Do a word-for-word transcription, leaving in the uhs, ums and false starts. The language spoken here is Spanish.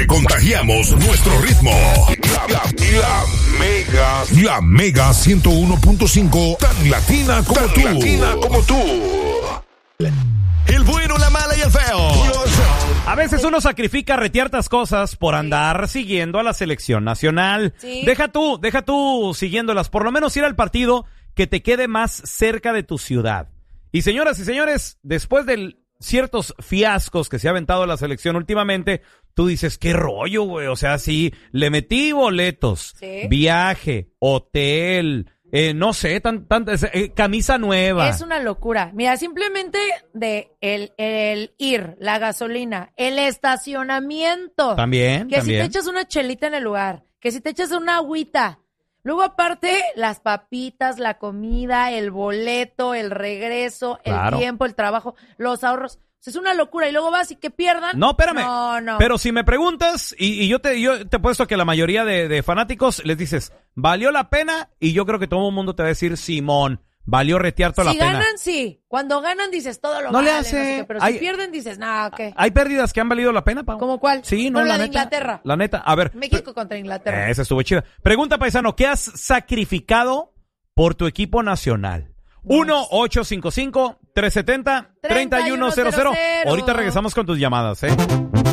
Te contagiamos nuestro ritmo. La, la, la Mega. La Mega ciento uno punto cinco. Tan latina como tan tú. latina como tú. El bueno, la mala y el feo. A veces uno sacrifica retiertas cosas por andar siguiendo a la selección nacional. ¿Sí? Deja tú, deja tú siguiéndolas. Por lo menos ir al partido que te quede más cerca de tu ciudad. Y señoras y señores, después de ciertos fiascos que se ha aventado la selección últimamente, tú dices, qué rollo, güey. O sea, sí, le metí boletos, ¿sí? Viaje, hotel, eh, no sé, tan, tan, eh, camisa nueva. Es una locura. Mira, simplemente de el, el ir, la gasolina, el estacionamiento. También, Que también. si te echas una chelita en el lugar, que si te echas una agüita. Luego aparte, las papitas, la comida, el boleto, el regreso, claro. El tiempo, el trabajo, los ahorros. Es una locura. Y luego vas y que pierdan. No, espérame. No, no. Pero si me preguntas, y, y yo te yo te he puesto que la mayoría de, de fanáticos les dices, ¿valió la pena? Y yo creo que todo el mundo te va a decir, Simón, valió retear toda si la pena. Si ganan, sí. Cuando ganan dices todo lo no vale. Le hace. No sé qué, pero hay, si pierden dices, nah, ¿qué? Hay pérdidas que han valido la pena, Pau. ¿Cómo cuál? Sí, no, no la la de neta. Inglaterra. La neta, a ver. México contra Inglaterra. Eh, esa estuvo chida. Pregunta, paisano, ¿qué has sacrificado por tu equipo nacional? uno ocho cinco cinco, tres siete cero, tres uno cero cero. Ahorita regresamos con tus llamadas, ¿eh?